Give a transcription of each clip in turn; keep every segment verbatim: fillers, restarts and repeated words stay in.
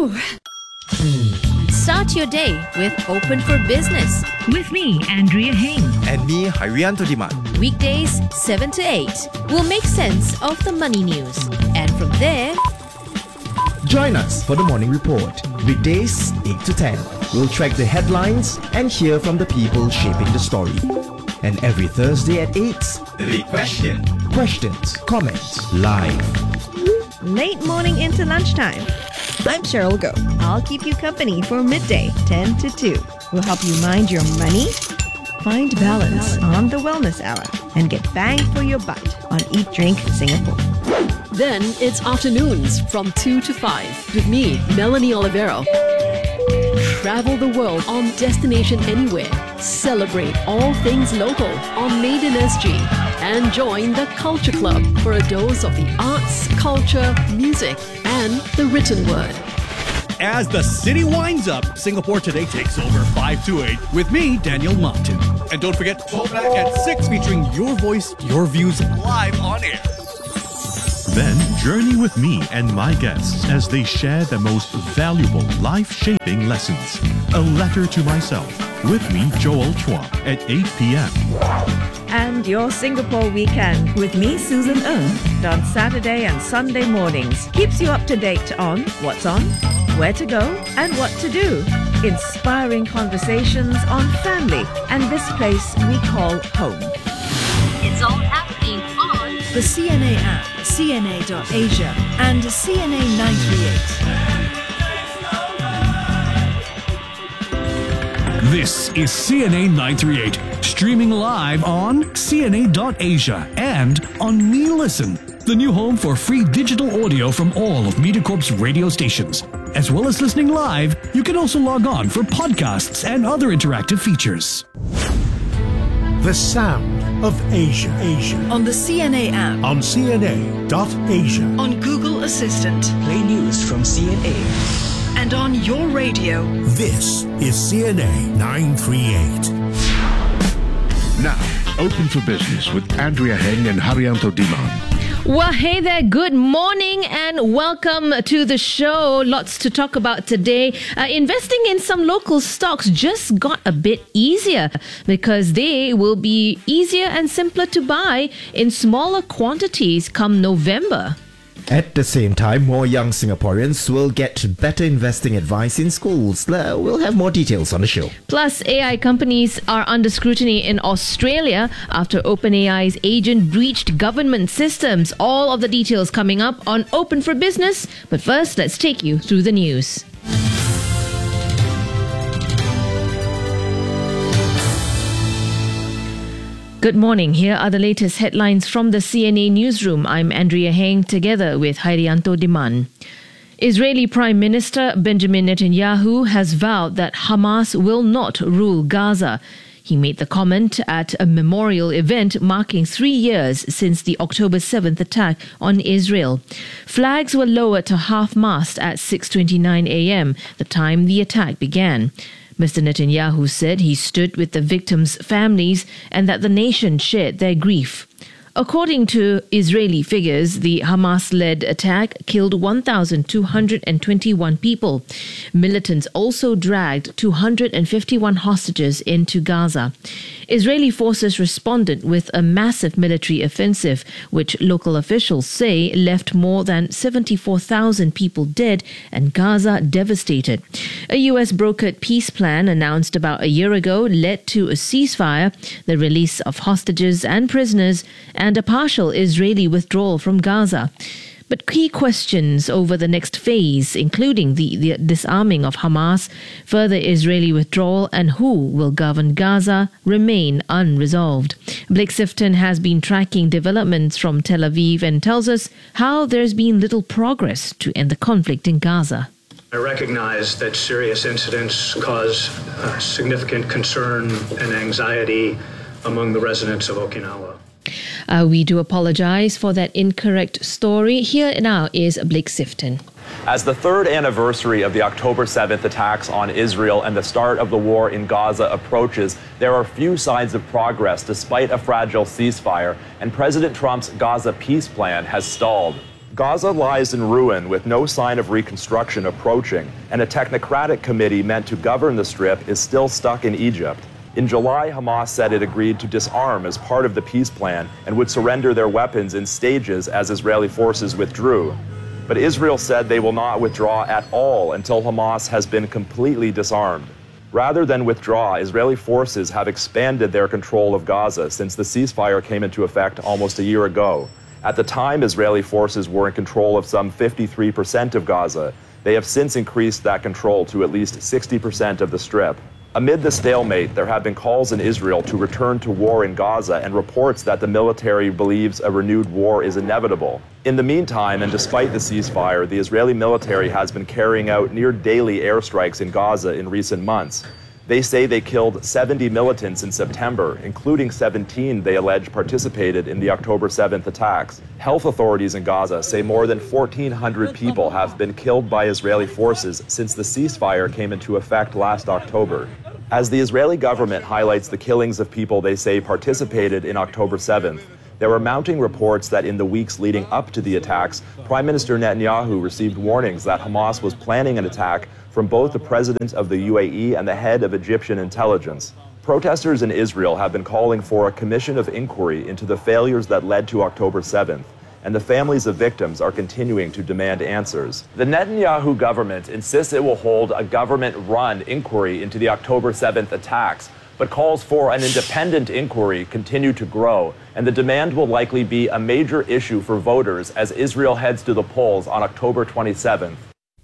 Start your day with Open for Business. With me, Andrea Heng. And me, Hairianto Diman. Weekdays, seven to eight. We'll make sense of the money news. And from there, join us for the Morning Report. Weekdays, eight to ten. We'll track the headlines and hear from the people shaping the story. And every Thursday at eight, The Big Question. Questions, comments, live. Late morning into lunchtime. I'm Cheryl Go. I'll keep you company for midday, ten to two. We'll help you mind your money, find balance on the Wellness Hour, and get bang for your buck on Eat Drink Singapore. Then it's afternoons from two to five with me, Melanie Olivero. Travel the world on Destination Anywhere. Celebrate all things local on Made in S G. And join the Culture Club for a dose of the arts, culture, music, and the written word. As the city winds up, Singapore Today takes over five to eight with me, Daniel Martin. And don't forget, Talk Back at six featuring your voice, your views live on air. Then journey with me and my guests as they share the most valuable life-shaping lessons. A Letter to Myself with me, Joel Chua, at eight p.m. And your Singapore weekend with me, Susan Ng, on Saturday and Sunday mornings. Keeps you up to date on what's on, where to go, and what to do. Inspiring conversations on family and this place we call home. it's all happening on The C N A app, C N A dot Asia, and C N A nine thirty-eight. This is C N A nine thirty-eight, streaming live on C N A dot Asia and on Me Listen, the new home for free digital audio from all of MediaCorp's radio stations. As well as listening live, you can also log on for podcasts and other interactive features. The sound of Asia. Asia. On the C N A app, On C N A dot Asia. on Google Assistant, Play news from C N A. and on your radio. This is C N A nine thirty-eight. Now, Open for Business with Andrea Heng and Hairianto Diman. Well, hey there, good morning and welcome to the show. Lots to talk about today. Uh, investing in some local stocks just got a bit easier because they will be easier and simpler to buy in smaller quantities come November. At the same time, more young Singaporeans will get better investing advice in schools. Uh, We'll have more details on the show. Plus, A I companies are under scrutiny in Australia after OpenAI's agent breached government systems. All of the details coming up on Open for Business. But first, let's take you through the news. Good morning. Here are the latest headlines from the C N A newsroom. I'm Andrea Heng together with Hairianto Diman. Israeli Prime Minister Benjamin Netanyahu has vowed that Hamas will not rule Gaza. He made the comment at a memorial event marking three years since the October seventh attack on Israel. Flags were lowered to half-mast at six twenty-nine a.m., the time the attack began. Mister Netanyahu said he stood with the victims' families and that the nation shared their grief. According to Israeli figures, the Hamas-led attack killed one thousand two hundred twenty-one people. Militants also dragged two hundred fifty-one hostages into Gaza. Israeli forces responded with a massive military offensive, which local officials say left more than seventy-four thousand people dead and Gaza devastated. A U S-brokered peace plan announced about a year ago led to a ceasefire, the release of hostages and prisoners, and a partial Israeli withdrawal from Gaza. But key questions over the next phase, including the, the disarming of Hamas, further Israeli withdrawal, and who will govern Gaza, remain unresolved. Blake Sifton has been tracking developments from Tel Aviv and tells us how there's been little progress to end the conflict in Gaza. I recognize that serious incidents cause uh, significant concern and anxiety among the residents of Okinawa. Uh, we do apologize for that incorrect story. Here now is Blake Sifton. As the third anniversary of the October seventh attacks on Israel and the start of the war in Gaza approaches, there are few signs of progress despite a fragile ceasefire, and President Trump's Gaza peace plan has stalled. Gaza lies in ruin with no sign of reconstruction approaching, and a technocratic committee meant to govern the Strip is still stuck in Egypt. In July, Hamas said it agreed to disarm as part of the peace plan and would surrender their weapons in stages as Israeli forces withdrew. But Israel said they will not withdraw at all until Hamas has been completely disarmed. Rather than withdraw, Israeli forces have expanded their control of Gaza since the ceasefire came into effect almost a year ago. At the time, Israeli forces were in control of some fifty-three percent of Gaza. They have since increased that control to at least sixty percent of the Strip. Amid the stalemate, there have been calls in Israel to return to war in Gaza and reports that the military believes a renewed war is inevitable. In the meantime, and despite the ceasefire, the Israeli military has been carrying out near-daily airstrikes in Gaza in recent months. They say they killed seventy militants in September, including seventeen they allege participated in the October seventh attacks. Health authorities in Gaza say more than fourteen hundred people have been killed by Israeli forces since the ceasefire came into effect last October. As the Israeli government highlights the killings of people they say participated in October seventh, there are mounting reports that in the weeks leading up to the attacks, Prime Minister Netanyahu received warnings that Hamas was planning an attack from both the president of the U A E and the head of Egyptian intelligence. Protesters in Israel have been calling for a commission of inquiry into the failures that led to October seventh, and the families of victims are continuing to demand answers. The Netanyahu government insists it will hold a government-run inquiry into the October seventh attacks, but calls for an independent inquiry continue to grow, and the demand will likely be a major issue for voters as Israel heads to the polls on October twenty-seventh.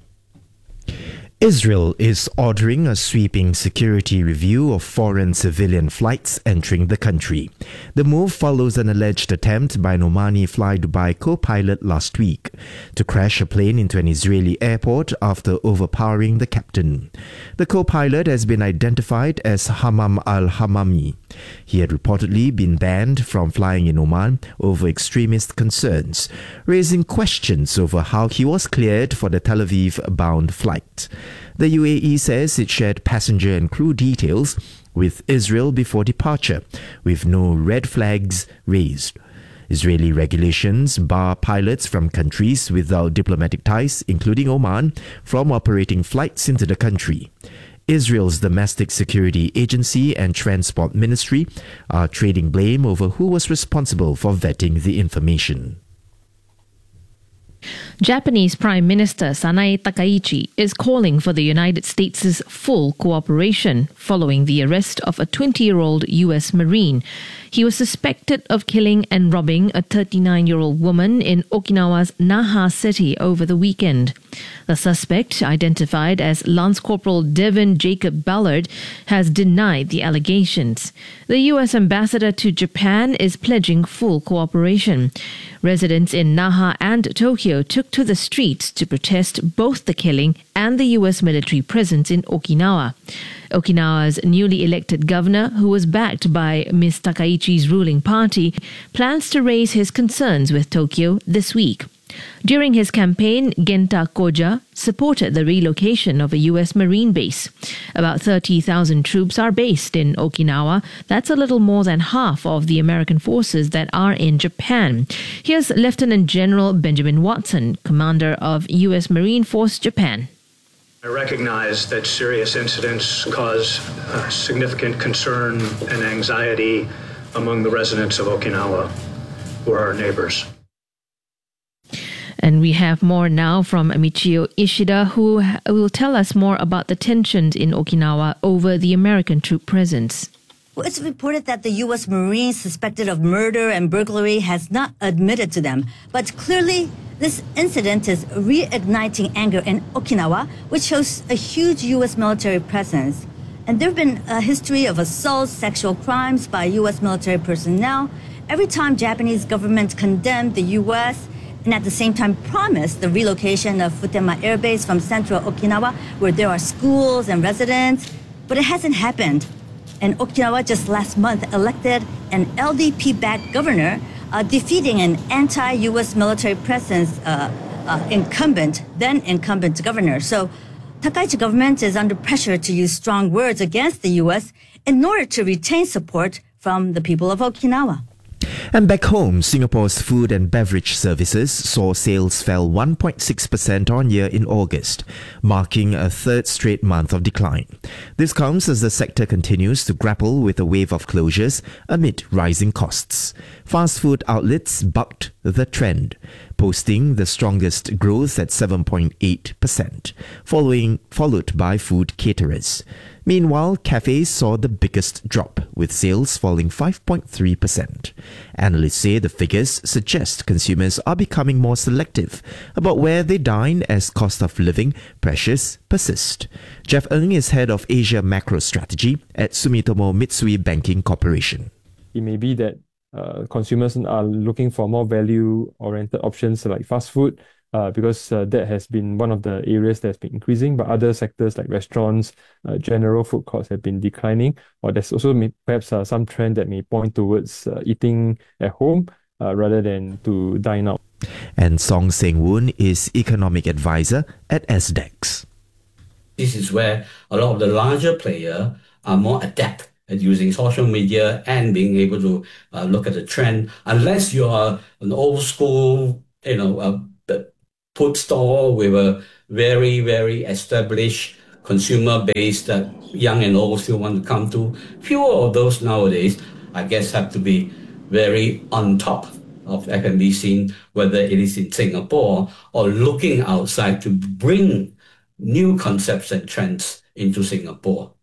Israel is ordering a sweeping security review of foreign civilian flights entering the country. The move follows an alleged attempt by an Omani Fly Dubai co-pilot last week to crash a plane into an Israeli airport after overpowering the captain. The co-pilot has been identified as Hammam al-Hammami. He had reportedly been banned from flying in Oman over extremist concerns, raising questions over how he was cleared for the Tel Aviv-bound flight. The U A E says it shared passenger and crew details with Israel before departure, with no red flags raised. Israeli regulations bar pilots from countries without diplomatic ties, including Oman, from operating flights into the country. Israel's Domestic Security Agency and Transport Ministry are trading blame over who was responsible for vetting the information. Japanese Prime Minister Sanae Takaichi is calling for the United States' full cooperation following the arrest of a twenty-year-old U S Marine. He was suspected of killing and robbing a thirty-nine-year-old woman in Okinawa's Naha City over the weekend. The suspect, identified as Lance Corporal Devin Jacob Ballard, has denied the allegations. The U S ambassador to Japan is pledging full cooperation. Residents in Naha and Tokyo took to the streets to protest both the killing and the U S military presence in Okinawa. Okinawa's newly elected governor, who was backed by Miz Takaichi's ruling party, plans to raise his concerns with Tokyo this week. During his campaign, Genta Koja supported the relocation of a U S Marine base. About thirty thousand troops are based in Okinawa. That's a little more than half of the American forces that are in Japan. Here's Lieutenant General Benjamin Watson, commander of U S Marine Force Japan. I recognize that serious incidents cause uh, significant concern and anxiety among the residents of Okinawa, who are our neighbors. And we have more now from Michio Ishida, who will tell us more about the tensions in Okinawa over the American troop presence. Well, it's reported that the U S Marine suspected of murder and burglary has not admitted to them. But clearly, this incident is reigniting anger in Okinawa, which shows a huge U S military presence. And there have been a history of assaults, sexual crimes by U S military personnel. Every time Japanese government condemned the U S and at the same time promised the relocation of Futema Air Base from central Okinawa, where there are schools and residents, but it hasn't happened. And Okinawa just last month elected an L D P-backed governor, uh, defeating an anti-U S military presence uh, uh, incumbent, then incumbent governor. So Takaichi government is under pressure to use strong words against the U S in order to retain support from the people of Okinawa. And back home, Singapore's food and beverage services saw sales fell one point six percent on year in August, marking a third straight month of decline. This comes as the sector continues to grapple with a wave of closures amid rising costs. Fast food outlets bucked the trend, posting the strongest growth at seven point eight percent, following followed by food caterers. Meanwhile, cafes saw the biggest drop, with sales falling five point three percent. Analysts say the figures suggest consumers are becoming more selective about where they dine as cost of living pressures persist. Jeff Ng is head of Asia Macro Strategy at Sumitomo Mitsui Banking Corporation. It may be that uh, consumers are looking for more value-oriented options like fast food, Uh, because uh, that has been one of the areas that's been increasing, but other sectors like restaurants, uh, general food courts have been declining, or there's also may, perhaps uh, some trend that may point towards uh, eating at home uh, rather than to dine out. And Song Seng-woon is economic advisor at S D E X. This is where a lot of the larger players are more adept at using social media and being able to uh, look at the trend. Unless you are an old school, you know, uh, food store with a very, very established consumer base that young and old still want to come to. Fewer of those nowadays, I guess, have to be very on top of F and B scene, whether it is in Singapore or looking outside to bring new concepts and trends into Singapore.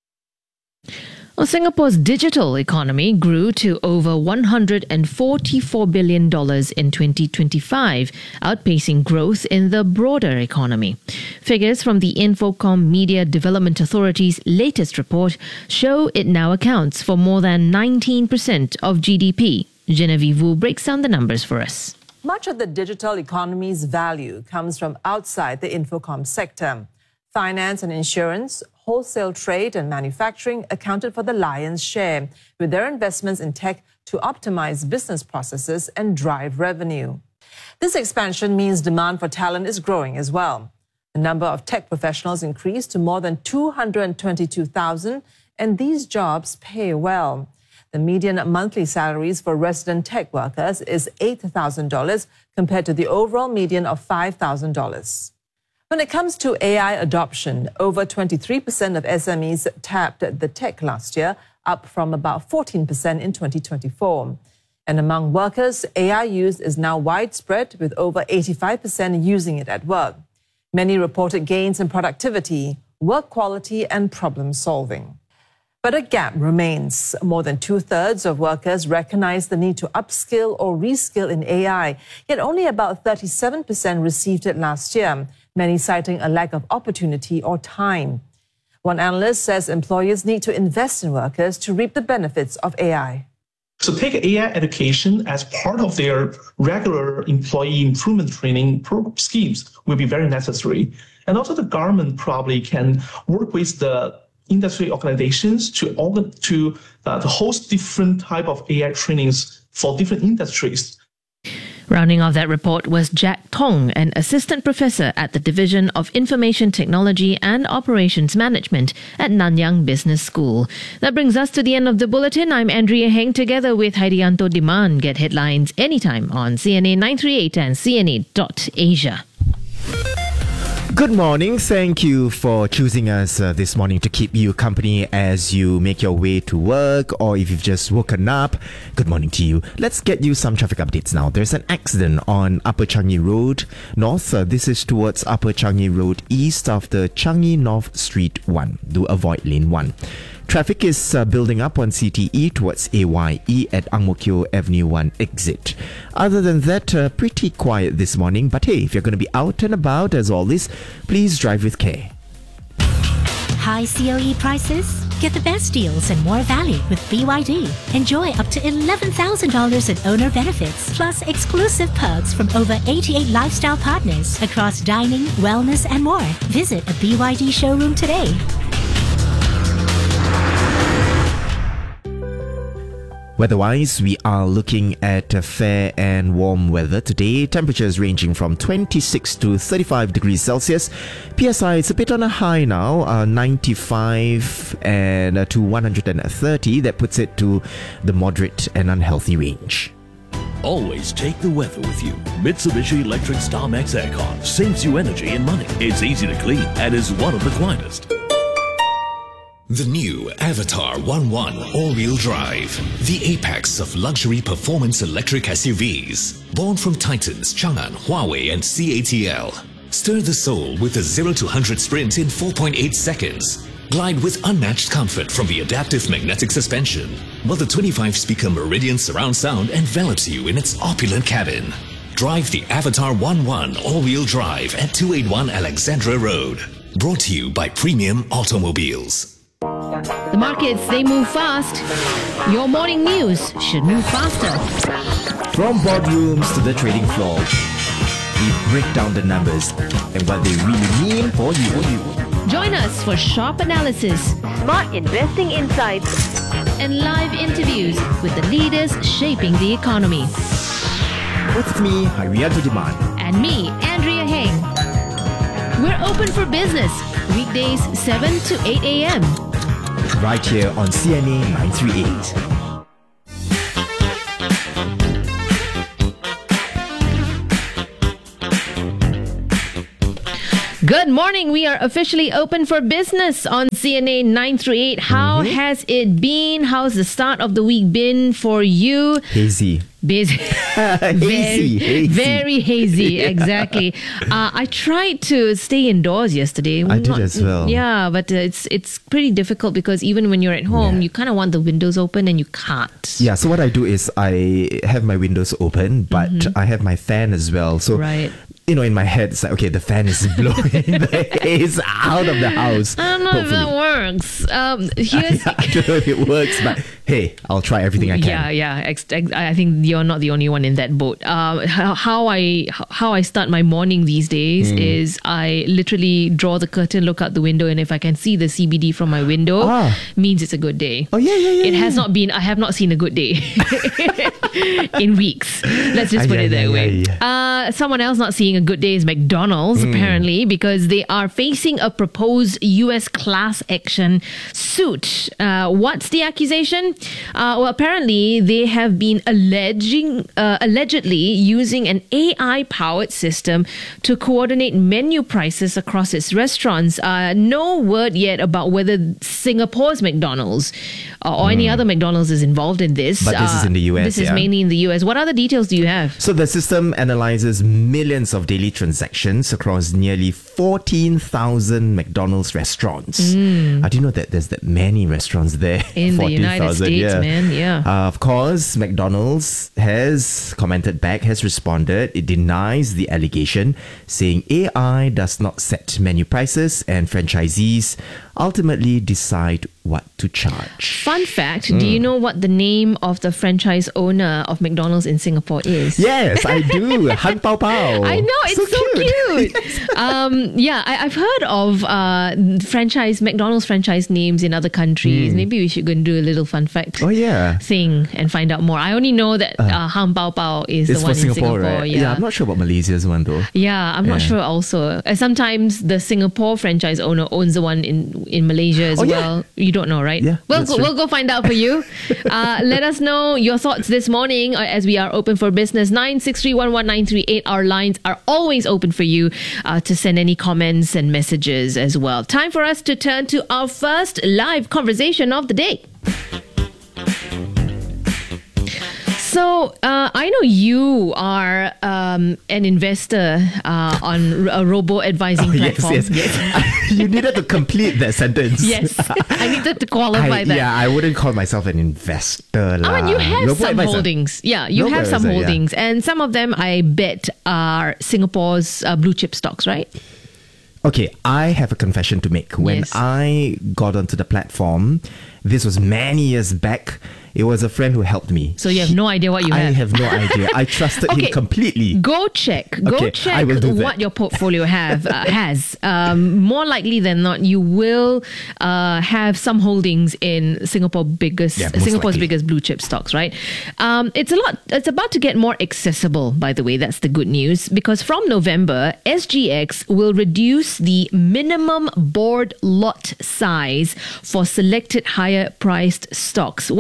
Well, Singapore's digital economy grew to over one hundred forty-four billion dollars in twenty twenty-five, outpacing growth in the broader economy. Figures from the Infocom Media Development Authority's latest report show it now accounts for more than nineteen percent of G D P. Genevieve Wu breaks down the numbers for us. Much of the digital economy's value comes from outside the Infocom sector. Finance and insurance, wholesale trade and manufacturing accounted for the lion's share, with their investments in tech to optimize business processes and drive revenue. This expansion means demand for talent is growing as well. The number of tech professionals increased to more than two hundred twenty-two thousand, and these jobs pay well. The median monthly salaries for resident tech workers is eight thousand dollars compared to the overall median of five thousand dollars. When it comes to A I adoption, over twenty-three percent of S M Es tapped the tech last year, up from about fourteen percent in twenty twenty-four. And among workers, A I use is now widespread, with over eighty-five percent using it at work. Many reported gains in productivity, work quality, and problem solving. But a gap remains. More than two-thirds of workers recognize the need to upskill or reskill in A I, yet only about thirty-seven percent received it last year, many citing a lack of opportunity or time. One analyst says employers need to invest in workers to reap the benefits of A I. So take A I education as part of their regular employee improvement training program schemes will be very necessary. And also the government probably can work with the industry organizations to, organ- to, uh, to host different type of A I trainings for different industries. Rounding off that report was Jack Tong, an assistant professor at the Division of Information Technology and Operations Management at Nanyang Business School. That brings us to the end of the bulletin. I'm Andrea Heng, together with Hairianto Diman. Get headlines anytime on C N A nine three eight and C N A dot Asia. Good morning. Thank you for choosing us uh, this morning to keep you company as you make your way to work, or if you've just woken up. Good morning to you. Let's get you some traffic updates now. There's an accident on Upper Changi Road North. Uh, this is towards Upper Changi Road East after Changi North Street one. Do avoid lane one. Traffic is uh, building up on C T E towards A Y E at Ang Mo Kio Avenue one exit. Other than that, uh, pretty quiet this morning. But hey, if you're going to be out and about as always, please drive with care. High C O E prices? Get the best deals and more value with B Y D. Enjoy up to eleven thousand dollars in owner benefits, plus exclusive perks from over eighty-eight lifestyle partners across dining, wellness, and more. Visit a B Y D showroom today. Weather-wise, we are looking at a fair and warm weather today. Temperatures ranging from twenty-six to thirty-five degrees Celsius. P S I is a bit on a high now, uh, ninety-five and uh, to one hundred thirty. That puts it to the moderate and unhealthy range. Always take the weather with you. Mitsubishi Electric StarMax Aircon saves you energy and money. It's easy to clean and is one of the quietest. The new Avatar one one all-wheel drive. The apex of luxury performance electric S U Vs. Born from Titans, Chang'an, Huawei and C A T L. Stir the soul with a zero to one hundred sprint in four point eight seconds. Glide with unmatched comfort from the adaptive magnetic suspension, while the twenty-five speaker Meridian surround sound envelops you in its opulent cabin. Drive the Avatar one one all-wheel drive at two eighty-one Alexandra Road. Brought to you by Premium Automobiles. The markets, they move fast. Your morning news should move faster. From boardrooms to the trading floor, we break down the numbers and what they really mean for you. Join us for sharp analysis, smart investing insights, and live interviews with the leaders shaping the economy. With me, Harianto Diman. And me, Andrea Heng. We're open for business, weekdays seven to eight a.m. Right here on C N A nine thirty-eight. Good morning. We are officially open for business on C N A nine thirty-eight. How mm-hmm. has it been? How's the start of the week been for you? Hazy. Busy. hazy, very, hazy. Very hazy, exactly. uh, I tried to stay indoors yesterday. I did as well. Yeah, but uh, it's it's pretty difficult because even when you're at home, yeah. you kind of want the windows open and you can't. Yeah, so what I do is I have my windows open, but mm-hmm. I have my fan as well. So right. you know, in my head, it's like, okay, the fan is blowing the haze out of the house. I don't know hopefully. if that works. Um, here's I, I don't know if it works, but hey, I'll try everything I can. Yeah, yeah. Ex- ex- I think you're not the only one in that boat. Uh, how, how I how I start my morning these days mm. is I literally draw the curtain, look out the window, and if I can see the C B D from my window, ah. means it's a good day. Oh yeah, yeah, yeah. It yeah. has not been. I have not seen a good day in weeks. Let's just put ah, it yeah, that yeah, way. Yeah, yeah. Uh, someone else not seeing a good day is McDonald's, mm. apparently, because they are facing a proposed U S class action suit. Uh, what's the accusation? Uh, well, apparently they have been alleging, uh, allegedly using an A I-powered system to coordinate menu prices across its restaurants. Uh, no word yet about whether Singapore's McDonald's uh, or mm. any other McDonald's is involved in this. But this uh, is in the U S, This is yeah? mainly in the U S. What other details do you have? So the system analyzes millions of daily transactions across nearly fourteen thousand McDonald's restaurants. Mm. I didn't know that there's that many restaurants there. In the United States, yeah. man, yeah. Uh, of course, McDonald's has commented back, has responded. It denies the allegation, saying A I does not set menu prices and franchisees ultimately decide what to charge. Fun fact, Mm. do you know what the name of the franchise owner of McDonald's in Singapore is? Yes, I do. Han Pao Pao. I know, it's so, so cute. cute. um, yeah, I, I've heard of uh, franchise McDonald's franchise names in other countries. Mm. Maybe we should go and do a little fun fact oh, yeah. thing and find out more. I only know that uh, Han Pao Pao is it's the one for Singapore, in Singapore. Right? Yeah. yeah, I'm not sure about Malaysia's one though. Yeah, I'm yeah. not sure also. Uh, sometimes the Singapore franchise owner owns the one in, in Malaysia as oh, well. Yeah. You don't know, right? Yeah, we'll go, true. we'll go find out for you. uh, let us know your thoughts this morning uh, as we are open for business. nine six three one one nine three eight. Our lines are always open for you uh, to send any comments and messages as well. Time for us to turn to our first live conversation of the day. So, uh, I know you are um, an investor uh, on a robo-advising oh, platform. Yes, yes. You needed to complete that sentence. Yes, I needed to qualify I, that. Yeah, I wouldn't call myself an investor. I mean, you have some robo-advisor. holdings. Yeah, you have some Robo-advisor, holdings. yeah. And some of them, I bet, are Singapore's uh, blue chip stocks, right? Okay, I have a confession to make. When Yes. I got onto the platform, this was many years back. It was a friend who helped me. So you have no idea what you I have. have no idea. I trusted Okay, him completely. Go check. Go Okay, I check will do that. what your portfolio have uh, has. Um, more likely than not, you will uh, have some holdings in Singapore biggest Yeah, most Singapore's likely. biggest blue chip stocks. Right? Um, it's a lot. It's about to get more accessible. By the way, that's the good news, because from November, S G X will reduce the minimum board lot size for selected higher priced stocks. What does this mean?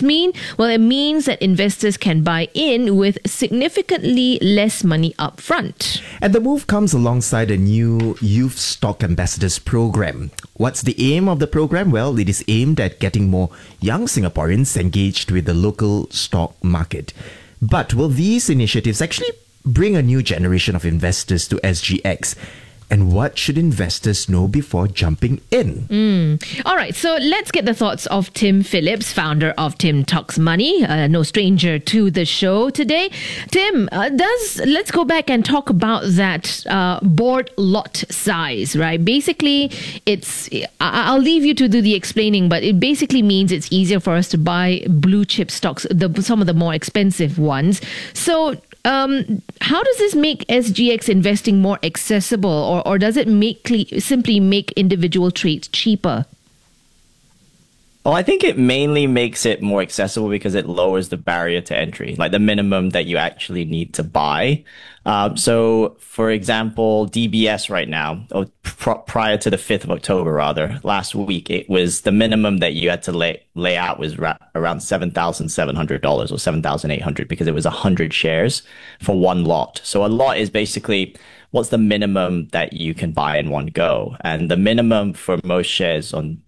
mean? Well, it means that investors can buy in with significantly less money up front. And the move comes alongside a new Youth Stock Ambassadors program. What's the aim of the program? Well, it is aimed at getting more young Singaporeans engaged with the local stock market. But will these initiatives actually bring a new generation of investors to S G X? And what should investors know before jumping in? Mm. All right, so let's get the thoughts of Tim Phillips, founder of Tim Talks Money, uh, no stranger to the show today. Tim, uh, does let's go back and talk about that uh, board lot size, right? Basically, it's I- I'll leave you to do the explaining, but it basically means it's easier for us to buy blue chip stocks, the, some of the more expensive ones. So, Um, how does this make S G X investing more accessible, or, or does it make cle- simply make individual trades cheaper? Well, I think it mainly makes it more accessible because it lowers the barrier to entry, like the minimum that you actually need to buy. Um, so, for example, D B S right now, or pr- prior to the fifth of October, rather, last week, it was the minimum that you had to lay, lay out was ra- around seven thousand seven hundred dollars or seven thousand eight hundred dollars because it was one hundred shares for one lot. So a lot is basically what's the minimum that you can buy in one go. And the minimum for most shares on